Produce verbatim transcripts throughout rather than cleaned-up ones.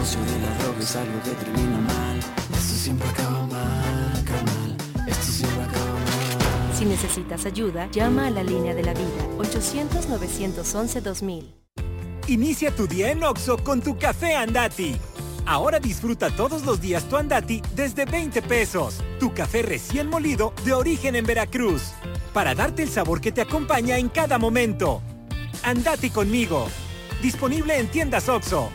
negocio de la droga es algo que termina mal. Esto siempre acaba mal, carnal. Esto siempre acaba mal. Si necesitas ayuda, llama a la línea de la vida, ochocientos, novecientos once, dos mil. Inicia tu día en Oxxo con tu café Andati. Ahora disfruta todos los días tu Andati desde veinte pesos. Tu café recién molido de origen en Veracruz. Para darte el sabor que te acompaña en cada momento. Andati conmigo. Disponible en tiendas Oxxo.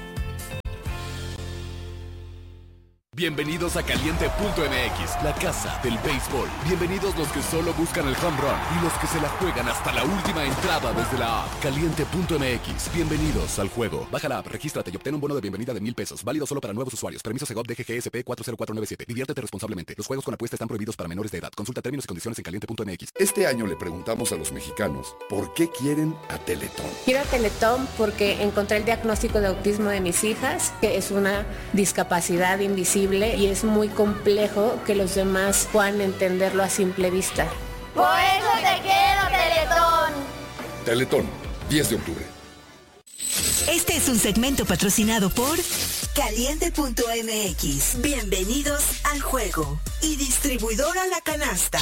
Bienvenidos a Caliente punto M X, la casa del béisbol. Bienvenidos los que solo buscan el home run y los que se la juegan hasta la última entrada desde la app. Caliente punto M X, bienvenidos al juego. Baja la app, regístrate y obtén un bono de bienvenida de mil pesos. Válido solo para nuevos usuarios. Permiso Segov D G G S P cuatro cero cuatro nueve siete. Diviértete responsablemente. Los juegos con apuesta están prohibidos para menores de edad. Consulta términos y condiciones en Caliente punto M X. Este año le preguntamos a los mexicanos ¿por qué quieren a Teletón? Quiero a Teletón porque encontré el diagnóstico de autismo de mis hijas, que es una discapacidad invisible y es muy complejo que los demás puedan entenderlo a simple vista. Por eso te quiero, Teletón. Teletón, diez de octubre. Este es un segmento patrocinado por Caliente punto M X. Bienvenidos al juego. Y distribuidora La Canasta.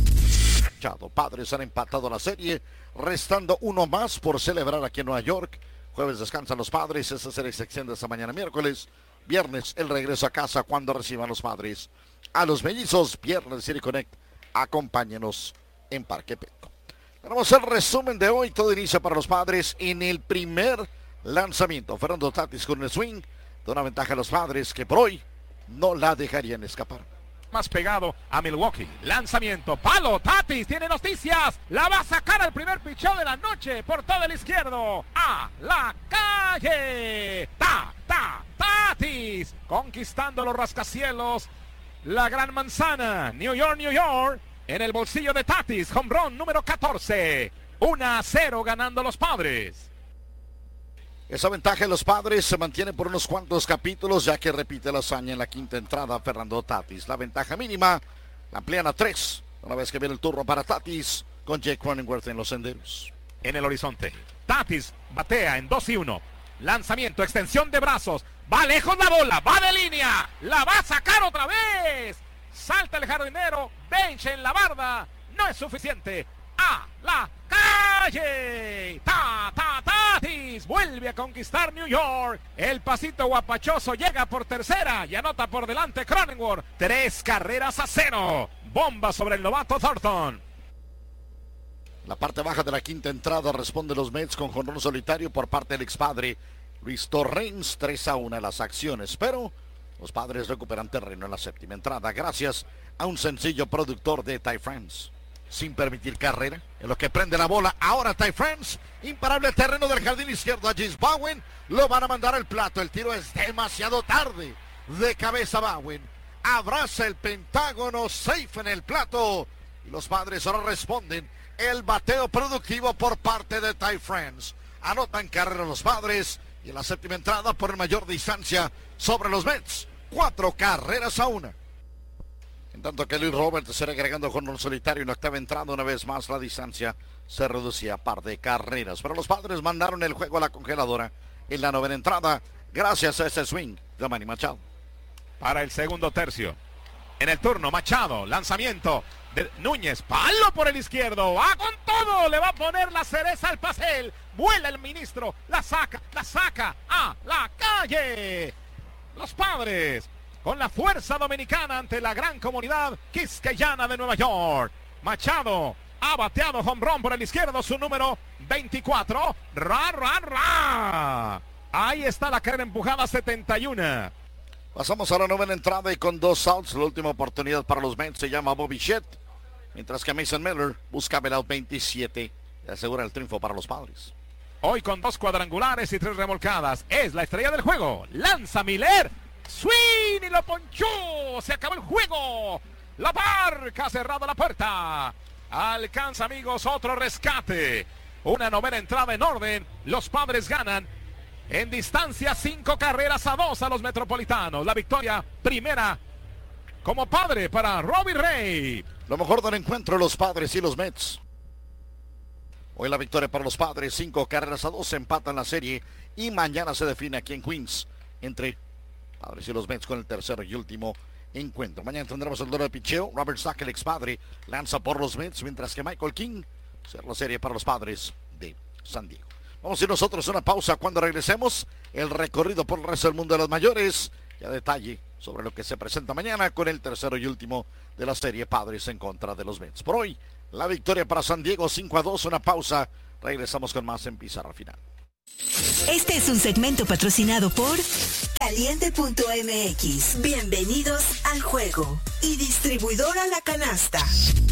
Padres han empatado la serie, restando uno más por celebrar aquí en Nueva York. Jueves descansan los Padres, esta serie se extiende hasta mañana miércoles. Viernes el regreso a casa cuando reciban los Padres a los Mellizos. Viernes City Connect, acompáñenos en Parque Petco. Tenemos el resumen de hoy. Todo inicia para los Padres en el primer lanzamiento. Fernando Tatis con el swing de una ventaja a los Padres que por hoy no la dejarían escapar. Más pegado a Milwaukee. Lanzamiento, palo, Tatis tiene noticias. La va a sacar al primer picheo de la noche por todo el izquierdo. A la calle. Ta, ta, Tatis. Conquistando los rascacielos. La gran manzana. New York, New York. En el bolsillo de Tatis. Home run número catorce. uno a cero ganando los Padres. Esa ventaja de los Padres se mantiene por unos cuantos capítulos, ya que repite la hazaña en la quinta entrada Fernando Tatis. La ventaja mínima la amplían a tres, una vez que viene el turno para Tatis con Jake Cronenworth en los senderos. En el horizonte, Tatis batea en dos y uno. Lanzamiento, extensión de brazos. Va lejos la bola, va de línea. La va a sacar otra vez. Salta el jardinero, bench en la barda. No es suficiente. A la calle. Ta, ta, Tatis vuelve a conquistar New York. El pasito guapachoso llega por tercera y anota por delante Cronenworth. Tres carreras a cero. Bomba sobre el novato Thornton. La parte baja de la quinta entrada responde los Mets con jonrón solitario por parte del expadre Luis Torrens. tres a uno las acciones, pero los Padres recuperan terreno en la séptima entrada gracias a un sencillo productor de Ty France. Sin permitir carrera, en lo que prende la bola ahora Ty France, imparable terreno del jardín izquierdo a James Bowen, lo van a mandar al plato, el tiro es demasiado tarde, de cabeza Bowen, abraza el pentágono, safe en el plato, y los Padres ahora responden, el bateo productivo por parte de Ty France, anotan carrera los Padres, y en la séptima entrada por mayor distancia sobre los Mets, cuatro carreras a una. En tanto que Luis Roberts será agregando con un solitario en la octava entrada, una vez más la distancia se reducía a par de carreras. Pero los Padres mandaron el juego a la congeladora en la novena entrada, gracias a ese swing de Manny Machado. Para el segundo tercio, en el turno Machado, lanzamiento de Núñez, palo por el izquierdo, va con todo, le va a poner la cereza al pastel, vuela el ministro, la saca, la saca a la calle. Los Padres con la fuerza dominicana ante la gran comunidad quisqueyana de Nueva York. Machado ha bateado home run por el izquierdo, su número veinticuatro. Ra, ra, ra. Ahí está la carrera empujada, setenta y uno. Pasamos a la novena entrada y con dos outs, la última oportunidad para los Mets se llama Bobby Shett, mientras que Mason Miller buscaba el out veintisiete y asegura el triunfo para los Padres. Hoy con dos cuadrangulares y tres remolcadas, es la estrella del juego. Lanza Miller. Swing y lo ponchó. Se acabó el juego. La Barca ha cerrado la puerta. Alcanza, amigos, otro rescate. Una novena entrada en orden. Los Padres ganan en distancia cinco carreras a dos a los Metropolitanos. La victoria primera como padre para Robbie Ray. Lo mejor del encuentro, los Padres y los Mets. Hoy la victoria para los Padres, cinco carreras a dos, empatan la serie y mañana se define aquí en Queens entre Padres y los Mets con el tercero y último encuentro. Mañana tendremos el duelo de picheo. Robert Stack, el ex Padre, lanza por los Mets, mientras que Michael King cierra la serie para los Padres de San Diego. Vamos a ir nosotros a una pausa. Cuando regresemos, el recorrido por el resto del mundo de los mayores y a detalle sobre lo que se presenta mañana con el tercero y último de la serie Padres en contra de los Mets. Por hoy, la victoria para San Diego cinco a dos. Una pausa. Regresamos con más en Pizarra Final. Este es un segmento patrocinado por Caliente punto M X. Bienvenidos al juego. Y Distribuidora La Canasta.